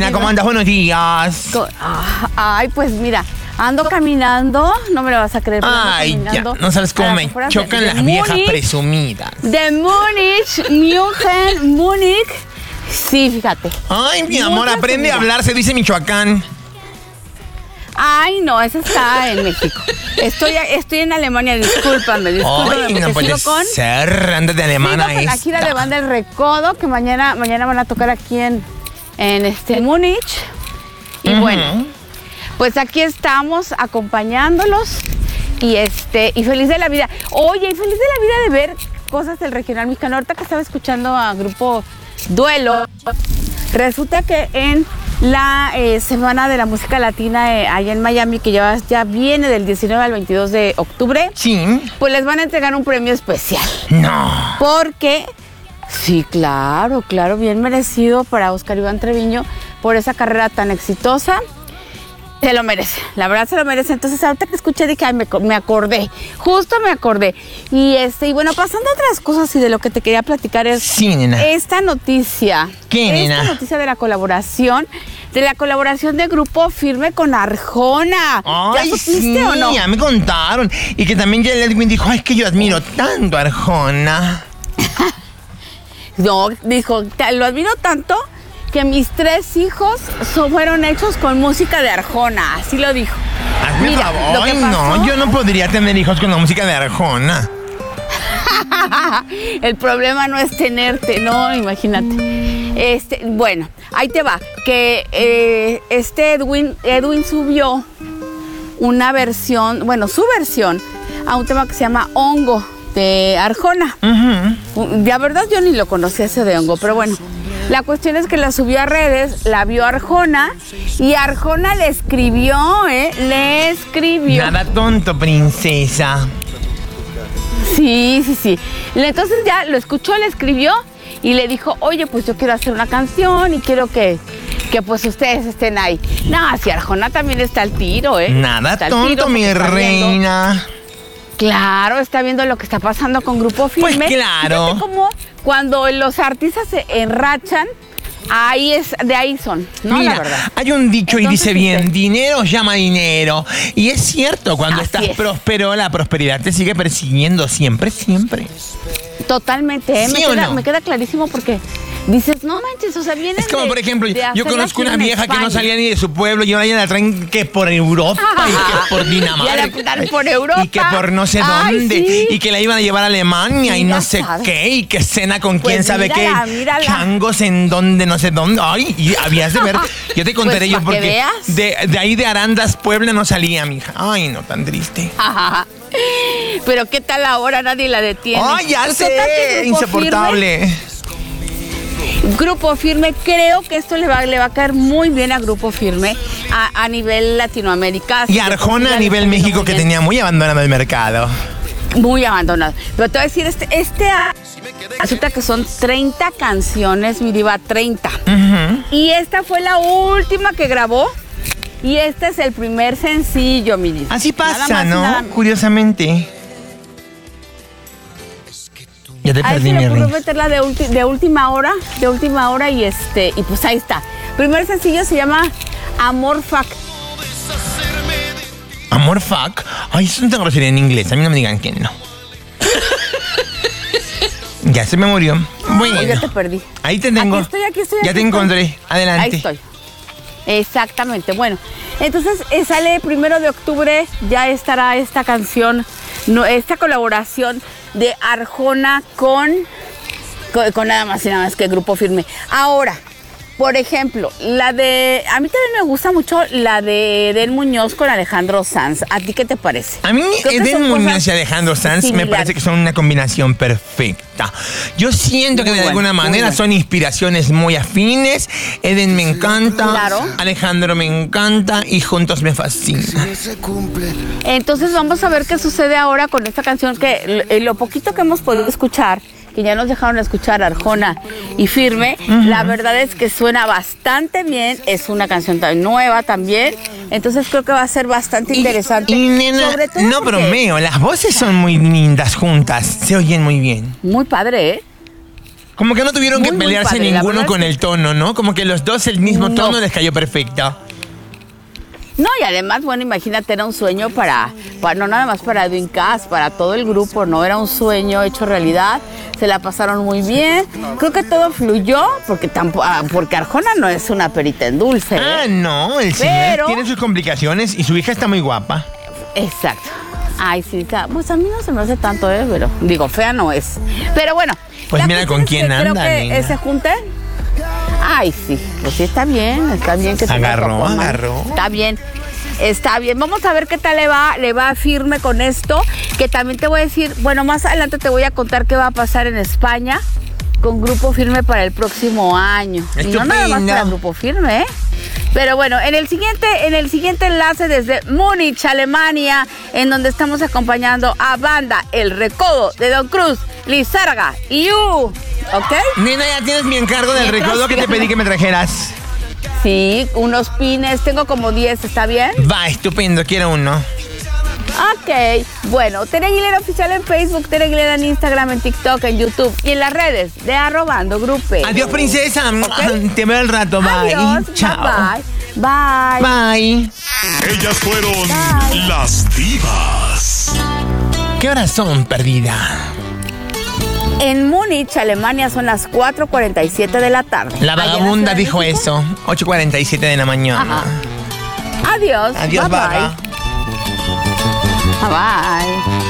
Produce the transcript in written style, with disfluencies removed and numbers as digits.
Nena, ¿cómo andas? Buenos días. Ay, pues mira, ando caminando, no me lo vas a creer. Ay, ya, no sabes cómo me chocan las viejas presumidas. De Múnich. Sí, fíjate. Ay, mi amor, aprende a hablar, se dice Michoacán. Ay, no, eso está en México. Estoy en Alemania, discúlpame. Ay, no puede ser, andas de alemana esta. La gira de Banda El Recodo, que mañana van a tocar aquí en Múnich. Y bueno, pues aquí estamos acompañándolos y feliz de la vida. Oye, y feliz de la vida de ver cosas del regional mexicano. Ahorita que estaba escuchando a Grupo Duelo, resulta que en la Semana de la Música Latina allá en Miami, que ya viene del 19 al 22 de octubre, sí, pues les van a entregar un premio especial. No. Porque, sí, claro, bien merecido para Oscar Iván Treviño por esa carrera tan exitosa. Se lo merece, la verdad se lo merece. Entonces, ahorita que escuché dije, ay, me acordé, justo me acordé. Y bueno, pasando a otras cosas y de lo que te quería platicar es sí, nena. Esta noticia. ¿Qué, nena? Esta noticia de la colaboración de Grupo Firme con Arjona. Ay, ¿Ya supiste sí, o no? Ya me contaron. Y que también ya Edwin dijo, ay, es que yo admiro tanto a Arjona. No, dijo, lo admiro tanto que mis 3 hijos fueron hechos con música de Arjona, así lo dijo. Hazme favor. Ay, no, yo no podría tener hijos con la música de Arjona. El problema no es tenerte, no, imagínate. Bueno, ahí te va, que Edwin subió una versión, su versión a un tema que se llama Hongo de Arjona. La verdad yo ni lo conocía ese de Hongo, pero bueno. La cuestión es que la subió a redes, la vio Arjona y Arjona le escribió. Nada tonto, princesa. Sí. Entonces ya lo escuchó, le escribió y le dijo, oye, pues yo quiero hacer una canción y quiero que pues ustedes estén ahí. No, si Arjona también está al tiro, Nada tonto, mi reina. Claro, está viendo lo que está pasando con Grupo Firme. Pues claro. Fíjate cómo cuando los artistas se enrachan, de ahí son, ¿no? Mira, la verdad. hay un dicho y Entonces, dice bien, dinero llama dinero. Y es cierto, cuando estás próspero, la prosperidad te sigue persiguiendo siempre. Totalmente, ¿Sí me queda clarísimo porque dices, no manches, o sea, vienen. Es como, por ejemplo, yo conozco una vieja España, que no salía ni de su pueblo y ahora ya la traen que por Europa y que por Dinamarca. Por Europa. Y que por no sé dónde. Sí. Y que la iban a llevar a Alemania y no sé qué. Y que cena con quién sabe mírala, qué. mírala. Changos en donde, no sé dónde. Ay, y habías de ver. Yo te contaré Pues, yo porque de ahí de Arandas, Puebla no salía, mija. Ay, no, tan triste. Pero qué tal ahora, nadie la detiene. Ay, ya sé, insoportable. Grupo Firme, creo que esto le va a caer muy bien a Grupo Firme a nivel Latinoamérica. Y Arjona a nivel México, que tenía muy abandonado el mercado. Muy abandonado. Pero te voy a decir, resulta que son 30 canciones, mi diva, 30. Y esta fue la última que grabó. Y este es el primer sencillo, mi diva. Así pasa, ¿no? Curiosamente. Ya te perdí, mi reina. Meterla de última hora y pues ahí está. Primer sencillo se llama Amor Fuck. ¿Amor fuck? Ay, eso no tengo grosería en inglés. A mí no me digan que no. Ya se me murió. Bueno. Ya te perdí. Ahí te tengo. Aquí estoy. Ya te encontré. Adelante. Ahí estoy. Exactamente. Bueno, entonces sale 1 de octubre. Ya estará esta canción, esta colaboración de Arjona con nada más y nada más que Grupo Firme. Ahora, por ejemplo, a mí también me gusta mucho la de Edén Muñoz con Alejandro Sanz. ¿A ti qué te parece? A mí Edén Muñoz y Alejandro Sanz me parece que son una combinación perfecta. Yo siento que de alguna manera son inspiraciones muy afines. Edén me encanta, claro. Alejandro me encanta y juntos me fascinan. Entonces vamos a ver qué sucede ahora con esta canción que lo poquito que hemos podido escuchar, que ya nos dejaron escuchar Arjona y Firme, la verdad es que suena bastante bien, es una canción tan nueva también, entonces creo que va a ser bastante interesante. Y nena, sobre todo no bromeo, las voces son muy lindas juntas, se oyen muy bien. Muy padre, ¿eh? Como que no tuvieron que Muy pelearse padre, ninguno con el tono, ¿no? Como que los dos el mismo tono les cayó perfecto. No, y además, bueno, imagínate, era un sueño para no nada más para Edwin Cass, para todo el grupo, ¿no? Era un sueño hecho realidad, se la pasaron muy bien. Creo que todo fluyó, porque Arjona no es una perita en dulce. Ah, no, el señor tiene sus complicaciones y su hija está muy guapa. Exacto. Ay, sí, pues a mí no se me hace tanto, pero digo, fea no es. Pero bueno. Pues mira con quién anda, creo que se junten. Ay, sí, pues sí, está bien que se agarró. Está bien, vamos a ver qué tal le va firme con esto, que también te voy a decir, bueno, más adelante te voy a contar qué va a pasar en España con Grupo Firme para el próximo año. Estupendo. Y no nada más para Grupo Firme, Pero bueno, en el siguiente enlace desde Múnich, Alemania, en donde estamos acompañando a banda El Recodo de Don Cruz, Lizárraga y ¿ok? Nina, ya tienes mi encargo del recodo que te pedí que me trajeras. Sí, unos pines, tengo como 10, ¿está bien? Va, estupendo, quiero uno. Ok, bueno, Tere Aguilera Oficial en Facebook, Tere Aguilera en Instagram, en TikTok, en YouTube y en las redes de @andogrupe. Adiós, princesa. ¿Okay? Te veo al rato, bye. Adiós, chao. Bye. Bye. Ellas fueron las divas. ¿Qué horas son, perdida? En Múnich, Alemania, son las 4:47 de la tarde. La vagabunda dijo eso. 8:47 de la mañana. Ajá. Adiós. Adiós, bye. vaga. Bye.